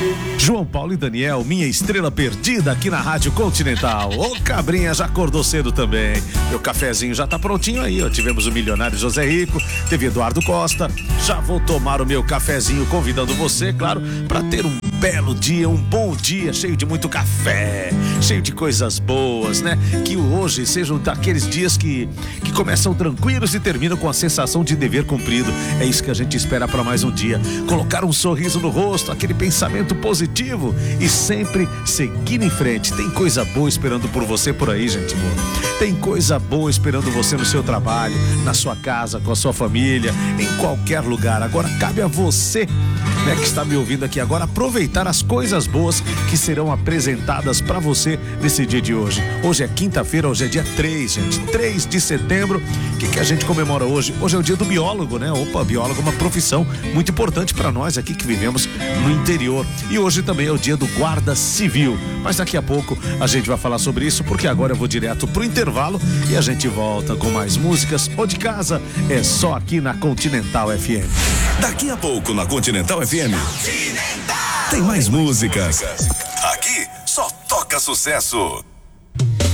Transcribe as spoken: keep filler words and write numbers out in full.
João Paulo e Daniel, minha estrela perdida aqui na Rádio Continental. Ô Cabrinha, já acordou cedo também. Meu cafezinho já tá prontinho aí, ó. Tivemos o milionário José Rico, teve Eduardo Costa. Já vou tomar o meu cafezinho, convidando você, claro, para ter um belo dia, um bom dia, cheio de muito café, cheio de coisas boas, né? Que hoje sejam daqueles dias que, que começam tranquilos e terminam com a sensação de dever cumprido. É isso que a gente espera para mais um dia. Colocar um sorriso no rosto, aquele pensamento positivo e sempre seguir em frente. Tem coisa boa esperando por você por aí, gente boa. Tem coisa boa esperando você no seu trabalho, na sua casa, com a sua família, em qualquer lugar. Agora cabe a você, né, que está me ouvindo aqui agora, aproveitar as coisas boas que serão apresentadas para você nesse dia de hoje. Hoje é quinta-feira, hoje é dia três, gente, três de setembro. O que, que a gente comemora hoje? Hoje é o dia do biólogo, né? Opa, biólogo é uma profissão muito importante para nós aqui que vivemos no interior. E hoje também é o dia do guarda civil. Mas daqui a pouco a gente vai falar sobre isso, porque agora eu vou direto pro intervalo e a gente volta com mais músicas. Ou de casa, é só aqui na Continental F M. Daqui a pouco na Continental F M tem mais músicas. Aqui só toca sucesso.